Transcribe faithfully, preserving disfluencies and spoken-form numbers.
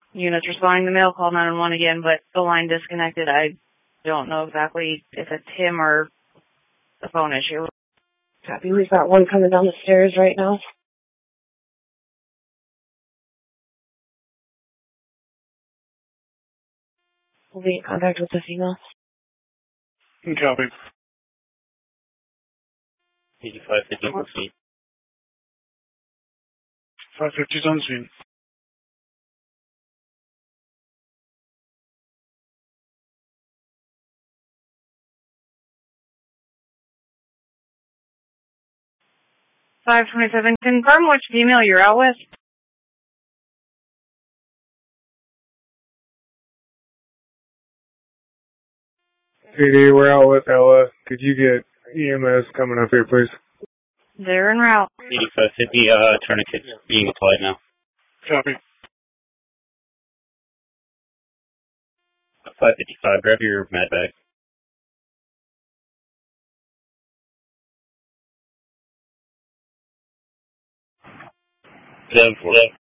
Units responding to mail, call nine one one again, but the line disconnected. I don't know exactly if it's him or the phone issue. Copy. We've got one coming down the stairs right now. We'll be in contact with the female. Copy. eighty-five fifty on scene. five fifty's on scene. five twenty-seven, confirm which female you're out with. P D, we're out with Ella. Could you get E M S coming up here, please? They're en route. eighty-five fifty, uh, tourniquet being applied now. Copy. five fifty-five, grab your med bag. Dev, Dev.